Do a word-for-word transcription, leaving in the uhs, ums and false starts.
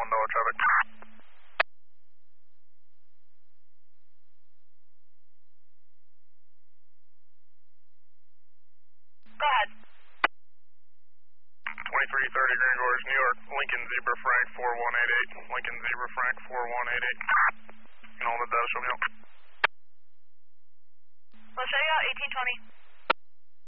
one dollar traffic. Go ahead. twenty-three thirty Grand Gorge, New York, Lincoln Zebra Frank four one eight eight, Lincoln Zebra Frank four one eight eight. And all the data show me out. We'll show you out eighteen twenty.